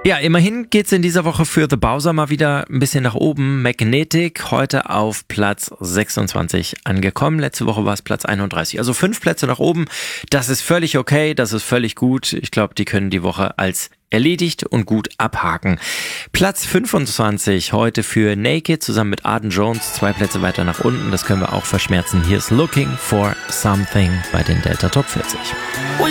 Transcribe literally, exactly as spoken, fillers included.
Ja, immerhin geht's in dieser Woche für The Bowser mal wieder ein bisschen nach oben. Magnetic heute auf Platz sechsundzwanzig angekommen. Letzte Woche war es Platz einunddreißig. Also fünf Plätze nach oben. Das ist völlig okay, das ist völlig gut. Ich glaube, die können die Woche als erledigt und gut abhaken. Platz fünfundzwanzig heute für Naked zusammen mit Arden Jones. Zwei Plätze weiter nach unten. Das können wir auch verschmerzen. Hier ist Looking for Something bei den Delta Top vierzig.